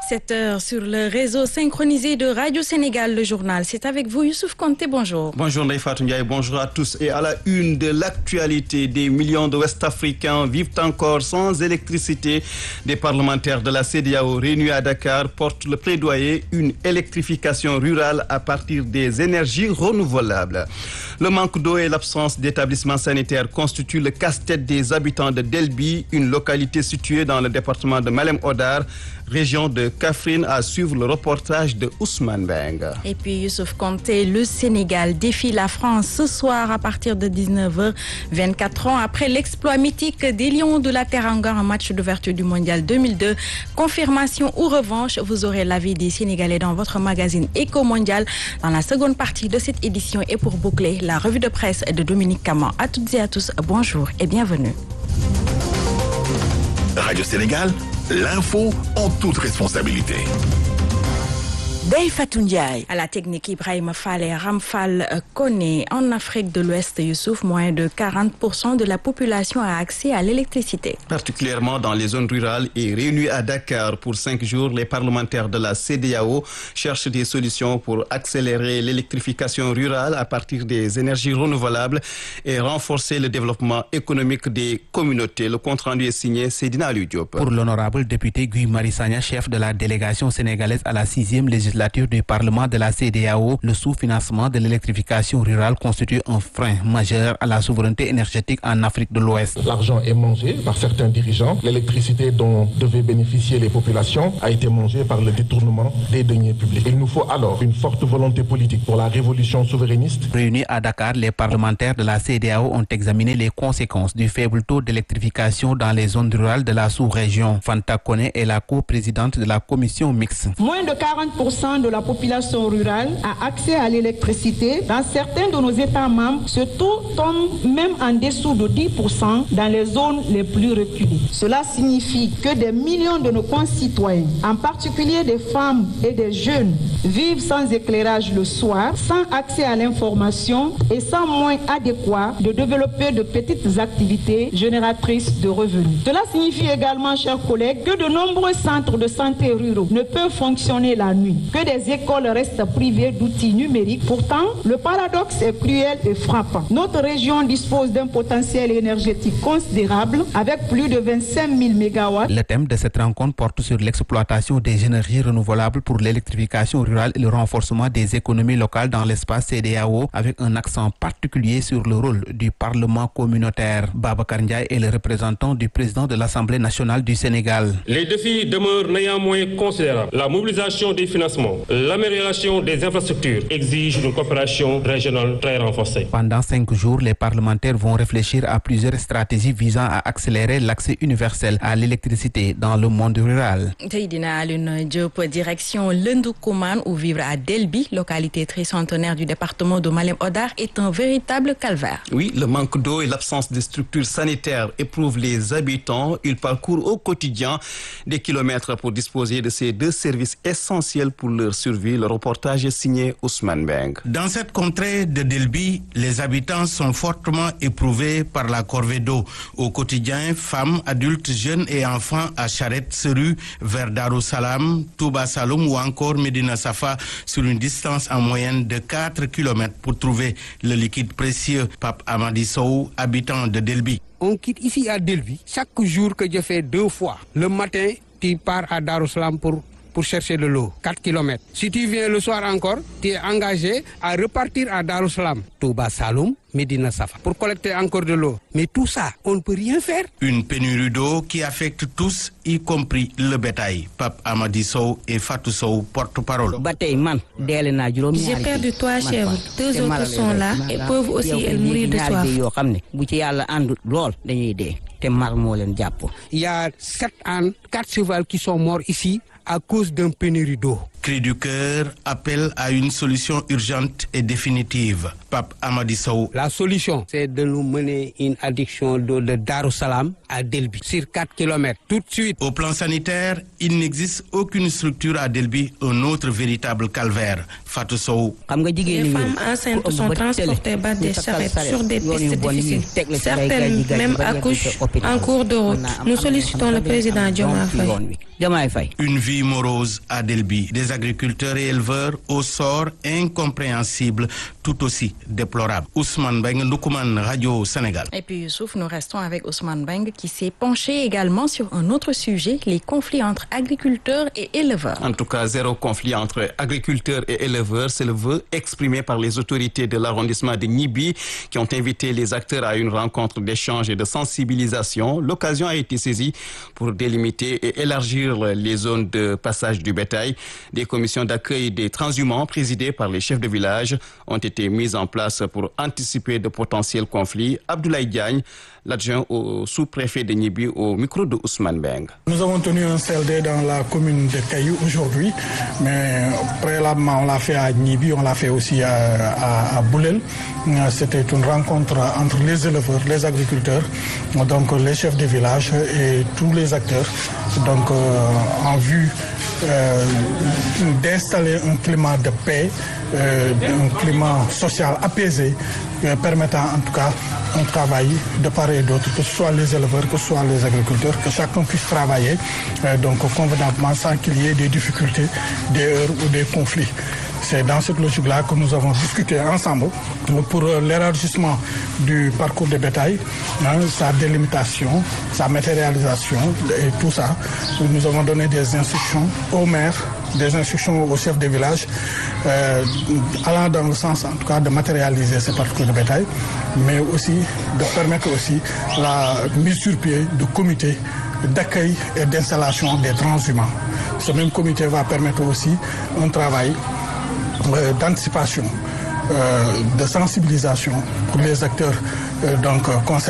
7h sur le réseau synchronisé de Radio Sénégal, le journal. C'est avec vous, Youssouf Konté, bonjour. Bonjour Ndeye Fatou Ndiaye, bonjour à tous. Et à la une de l'actualité, des millions de Ouest-Africains vivent encore sans électricité. Des parlementaires de la CEDEAO réunis à Dakar portent le plaidoyer, une électrification rurale à partir des énergies renouvelables. Le manque d'eau et l'absence d'établissements sanitaires constituent le casse-tête des habitants de Delbi, une localité située dans le département de Malem Hodar, région de Kaffrine, à suivre le reportage de Ousmane Beng. Et puis Youssouf Konté, le Sénégal défie la France ce soir à partir de 19h, 24 ans après l'exploit mythique des Lions de la Teranga en match d'ouverture du Mondial 2002. Confirmation ou revanche, vous aurez l'avis des Sénégalais dans votre magazine Éco Mondial dans la seconde partie de cette édition. Et pour boucler, la revue de presse de Dominique Caman. À toutes et à tous, bonjour et bienvenue. Radio Sénégal, l'info en toute responsabilité. Ndeye Fatou Ndiaye. À la technique, Ibrahima Fall et Ramphal Koné. En Afrique de l'Ouest, Youssouf, moins de 40% de la population a accès à l'électricité. Particulièrement dans les zones rurales et réunis à Dakar pour 5 jours, les parlementaires de la CEDEAO cherchent des solutions pour accélérer l'électrification rurale à partir des énergies renouvelables et renforcer le développement économique des communautés. Le compte-rendu est signé Seydina Aliou Diop. Pour l'honorable député Guy Marius Sagna, chef de la délégation sénégalaise à la 6e législature du Parlement de la CEDEAO, le sous-financement de l'électrification rurale constitue un frein majeur à la souveraineté énergétique en Afrique de l'Ouest. L'argent est mangé par certains dirigeants. L'électricité dont devaient bénéficier les populations a été mangée par le détournement des deniers publics. Il nous faut alors une forte volonté politique pour la révolution souverainiste. Réunis à Dakar, les parlementaires de la CEDEAO ont examiné les conséquences du faible taux d'électrification dans les zones rurales de la sous-région. Fanta Koné est la coprésidente de la commission mixte. Moins de 40% de la population rurale a accès à l'électricité. Dans certains de nos États membres, ce taux tombe même en dessous de 10% dans les zones les plus reculées. Cela signifie que des millions de nos concitoyens, en particulier des femmes et des jeunes, vivent sans éclairage le soir, sans accès à l'information et sans moyens adéquats de développer de petites activités génératrices de revenus. Cela signifie également, chers collègues, que de nombreux centres de santé ruraux ne peuvent fonctionner la nuit, que des écoles restent privées d'outils numériques. Pourtant, le paradoxe est cruel et frappant. Notre région dispose d'un potentiel énergétique considérable avec plus de 25 000 mégawatts. Le thème de cette rencontre porte sur l'exploitation des énergies renouvelables pour l'électrification rurale et le renforcement des économies locales dans l'espace CEDEAO, avec un accent particulier sur le rôle du Parlement communautaire. Babacar Ndiaye est le représentant du président de l'Assemblée nationale du Sénégal. Les défis demeurent néanmoins considérables. La mobilisation des financements, l'amélioration des infrastructures exige une coopération régionale très renforcée. Pendant 5 jours, les parlementaires vont réfléchir à plusieurs stratégies visant à accélérer l'accès universel à l'électricité dans le monde rural. Seydina Aliou Diop, direction Lendoukoumane, ou vivre à Delbi, localité tricentenaire du département de Malem Hodar, est un véritable calvaire. Oui, le manque d'eau et l'absence de structures sanitaires éprouvent les habitants. Ils parcourent au quotidien des kilomètres pour disposer de ces deux services essentiels pour leur survie. Le reportage est signé Ousmane Beng. Dans cette contrée de Delbi, les habitants sont fortement éprouvés par la corvée d'eau. Au quotidien, femmes, adultes, jeunes et enfants à charrette se ruent vers Darussalam, Touba Saloum ou encore Medina Safa sur une distance en moyenne de 4 km pour trouver le liquide précieux. Pape Amadi Sow, habitant de Delbi. On quitte ici à Delbi. Chaque jour que je fais 2 fois, le matin, tu pars à Darussalam pour chercher de l'eau, 4 km. Si tu viens le soir encore, tu es engagé à repartir à Darussalam, Touba Saloum, Medina Safa, pour collecter encore de l'eau. Mais tout ça, on ne peut rien faire. Une pénurie d'eau qui affecte tous, y compris le bétail. Pape Amadi Sow et Fatou Sow, porte-parole. J'ai perdu 3 chèvres. 2 autres sont là et peuvent aussi mourir de soif. Il y a 7 ânes, 4 chevaux qui sont morts ici à cause d'une pénurie d'eau. Cri du cœur appelle à une solution urgente et définitive. Pape Amady Sow. La solution, c'est de nous mener une adduction d'eau de Darou Salam à Delbi, sur 4 km, tout de suite. Au plan sanitaire, il n'existe aucune structure à Delbi, un autre véritable calvaire. Fatou Sow. Les femmes enceintes sont transportées par des charrettes sur des pistes difficiles. Certaines même accouchent en cours de route. Nous sollicitons le président Diomaye Faye. Une vie morose à Delbi. Des agriculteurs et éleveurs au sort incompréhensible, tout aussi déplorable. Ousmane Beng, Ndoukoumane, Radio Sénégal. Et puis Youssouf, nous restons avec Ousmane Beng qui s'est penché également sur un autre sujet, les conflits entre agriculteurs et éleveurs. En tout cas, zéro conflit entre agriculteurs et éleveurs, c'est le vœu exprimé par les autorités de l'arrondissement de Gniby qui ont invité les acteurs à une rencontre d'échange et de sensibilisation. L'occasion a été saisie pour délimiter et élargir les zones de passage du bétail. Des commissions d'accueil des transhumants présidées par les chefs de village ont été mises en place pour anticiper de potentiels conflits. Abdoulaye Diagne, l'adjoint au sous-préfet de Gniby, au micro de Ousmane Beng. Nous avons tenu un CLD dans la commune de Caillou aujourd'hui, mais préalablement on l'a fait à Gniby, on l'a fait aussi à Boulel. C'était une rencontre entre les éleveurs, les agriculteurs, donc les chefs de village et tous les acteurs, donc en vue d'installer un climat de paix, un climat social apaisé, permettant en tout cas un travail de part et d'autre, que ce soit les éleveurs, que ce soit les agriculteurs, que chacun puisse travailler donc convenablement sans qu'il y ait des difficultés, des heurts ou des conflits. C'est dans cette logique-là que nous avons discuté ensemble pour l'élargissement du parcours de bétail, sa délimitation, sa matérialisation et tout ça. Nous avons donné des instructions aux maires, des instructions aux chefs de village, allant dans le sens en tout cas de matérialiser ces parcours de bétail, mais aussi de permettre aussi la mise sur pied de comités d'accueil et d'installation des transhumants. Ce même comité va permettre aussi un travail d'anticipation, de sensibilisation pour les acteurs concernés.